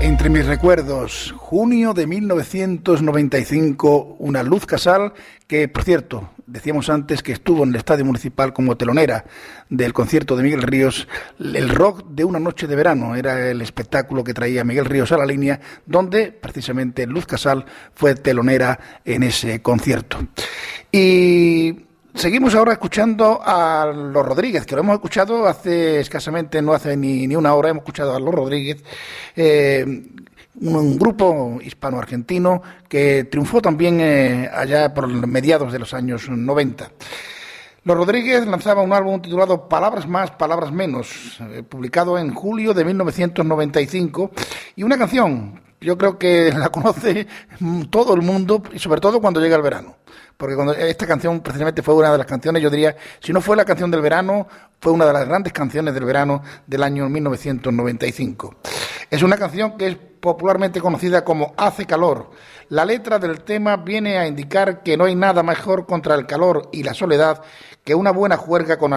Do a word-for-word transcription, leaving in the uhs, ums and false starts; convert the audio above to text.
Entre mis recuerdos, junio de mil novecientos noventa y cinco, una Luz Casal que, por cierto, decíamos antes que estuvo en el Estadio Municipal como telonera del concierto de Miguel Ríos, el rock de una noche de verano, era el espectáculo que traía Miguel Ríos a la línea, donde precisamente Luz Casal fue telonera en ese concierto. Y seguimos ahora escuchando a Los Rodríguez, que lo hemos escuchado hace escasamente, no hace ni, ni una hora, hemos escuchado a Los Rodríguez, eh, un, un grupo hispano-argentino que triunfó también eh, allá por mediados de los años noventa. Los Rodríguez lanzaba un álbum titulado Palabras Más, Palabras Menos, eh, publicado en julio de mil novecientos noventa y cinco, y una canción, yo creo que la conoce todo el mundo, y sobre todo cuando llega el verano. Porque cuando esta canción precisamente fue una de las canciones, yo diría, si no fue la canción del verano, fue una de las grandes canciones del verano del año mil novecientos noventa y cinco. Es una canción que es popularmente conocida como Hace Calor. La letra del tema viene a indicar que no hay nada mejor contra el calor y la soledad que una buena juerga con